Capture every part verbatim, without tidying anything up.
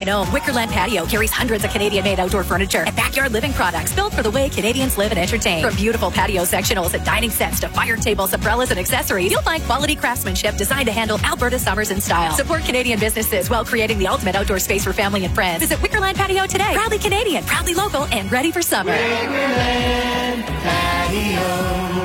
home. Wickerland Patio carries hundreds of Canadian-made outdoor furniture and backyard living products built for the way Canadians live and entertain. From beautiful patio sectionals and dining sets to fire tables, umbrellas, and accessories, you'll find quality craftsmanship designed to handle Alberta summers in style. Support Canadian businesses while creating the ultimate outdoor space for family and friends. Visit Wickerland Patio today. Proudly Canadian, proudly local, and ready for summer. Wickerland Patio.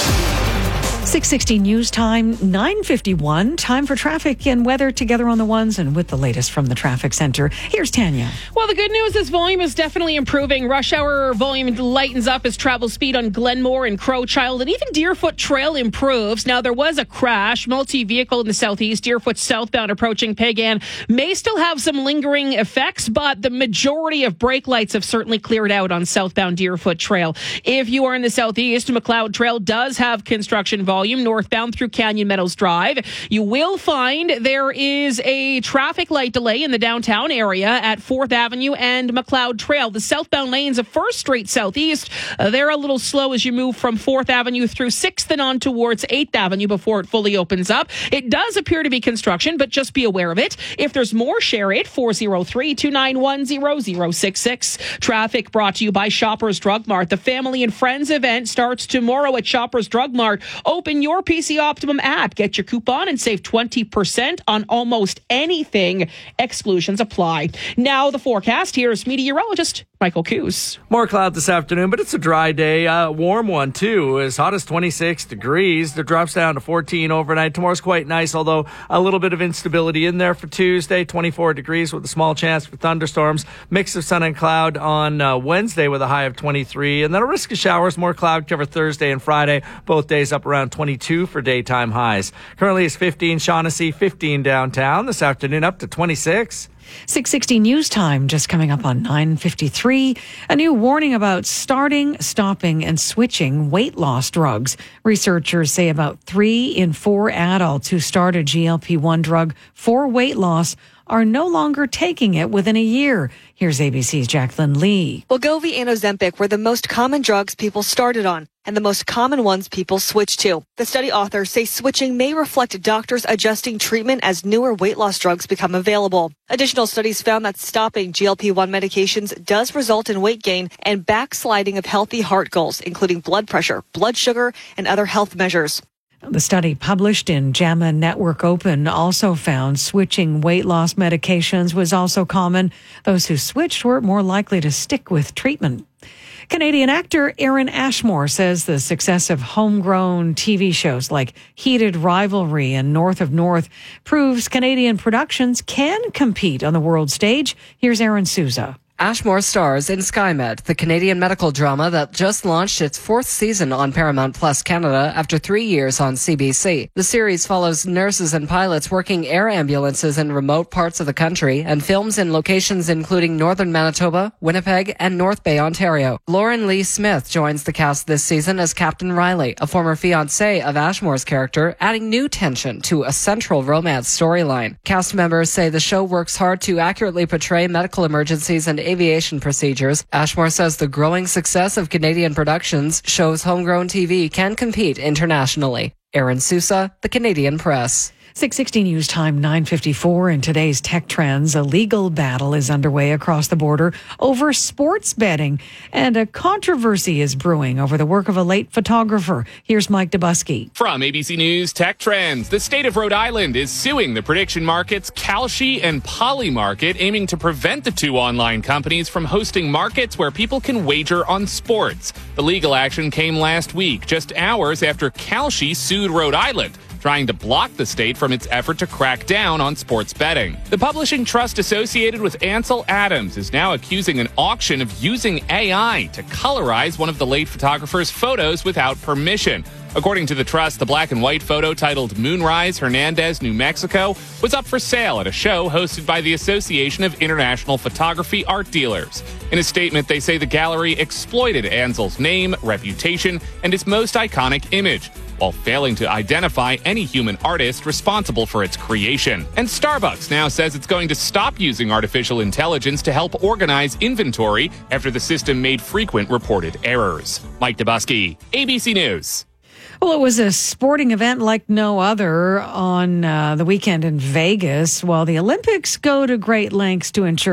six sixty News Time, nine fifty-one. Time for traffic and weather together on the ones and with the latest from the traffic center. Here's Tanya. Well, the good news is volume is definitely improving. Rush hour volume lightens up as travel speed on Glenmore and Crowchild and even Deerfoot Trail improves. Now, there was a crash, multi-vehicle in the southeast. Deerfoot southbound approaching Pagan may still have some lingering effects, but the majority of brake lights have certainly cleared out on southbound Deerfoot Trail. If you are in the southeast, McLeod Trail does have construction volume northbound through Canyon Meadows Drive. You will find there is a traffic light delay in the downtown area at fourth Avenue and McLeod Trail. The southbound lanes of first Street Southeast, uh, they're a little slow as you move from fourth Avenue through sixth and on towards eighth Avenue before it fully opens up. It does appear to be construction, but just be aware of it. If there's more, share it. four oh three, two nine one, zero zero six six. Traffic brought to you by Shoppers Drug Mart. The Family and Friends event starts tomorrow at Shoppers Drug Mart. Open your P C Optimum app. Get your coupon and save twenty percent on almost anything. Exclusions apply. Now the forecast. Here's meteorologist Michael Coos. More cloud this afternoon, but it's a dry day. A uh, warm one, too. As hot as twenty-six degrees. It drops down to fourteen overnight. Tomorrow's quite nice, although a little bit of instability in there for Tuesday. twenty-four degrees with a small chance for thunderstorms. Mix of sun and cloud on uh, Wednesday with a high of twenty-three. And then a risk of showers. More cloud cover Thursday and Friday. Both days up around twenty-two for daytime highs. Currently it's fifteen Shaughnessy, fifteen downtown. This afternoon up to twenty-six. six sixty News Time just coming up on nine fifty-three. A new warning about starting, stopping, and switching weight loss drugs. Researchers say about three in four adults who start a G L P one drug for weight loss are no longer taking it within a year. Here's A B C's Jacqueline Lee. Wegovy and Ozempic were the most common drugs people started on and the most common ones people switched to. The study authors say switching may reflect doctors adjusting treatment as newer weight loss drugs become available. Additional studies found that stopping G L P one medications does result in weight gain and backsliding of healthy heart goals, including blood pressure, blood sugar, and other health measures. The study published in JAMA Network Open also found switching weight loss medications was also common. Those who switched were more likely to stick with treatment. Canadian actor Aaron Ashmore says the success of homegrown T V shows like Heated Rivalry and North of North proves Canadian productions can compete on the world stage. Here's Aaron Souza. Ashmore stars in SkyMed, the Canadian medical drama that just launched its fourth season on Paramount Plus Canada after three years on C B C. The series follows nurses and pilots working air ambulances in remote parts of the country and films in locations including northern Manitoba, Winnipeg, and North Bay, Ontario. Lauren Lee Smith joins the cast this season as Captain Riley, a former fiancé of Ashmore's character, adding new tension to a central romance storyline. Cast members say the show works hard to accurately portray medical emergencies and aviation procedures. Ashmore says the growing success of Canadian productions shows homegrown T V can compete internationally. Aaron Sousa, The Canadian Press. six sixty News Time, nine fifty-four. In today's tech trends, a legal battle is underway across the border over sports betting, and a controversy is brewing over the work of a late photographer. Here's Mike Dubusky. From A B C News Tech Trends, the state of Rhode Island is suing the prediction markets Kalshi and Polymarket, aiming to prevent the two online companies from hosting markets where people can wager on sports. The legal action came last week, just hours after Kalshi sued Rhode Island, trying to block the state from its effort to crack down on sports betting. The publishing trust associated with Ansel Adams is now accusing an auction of using A I to colorize one of the late photographer's photos without permission. According to the trust, the black and white photo titled Moonrise, Hernandez, New Mexico, was up for sale at a show hosted by the Association of International Photography Art Dealers. In a statement, they say the gallery exploited Ansel's name, reputation, and his most iconic image, while failing to identify any human artist responsible for its creation. And Starbucks now says it's going to stop using artificial intelligence to help organize inventory after the system made frequent reported errors. Mike Dubusky, A B C News. Well, it was a sporting event like no other on uh, the weekend in Vegas, while the Olympics go to great lengths to ensure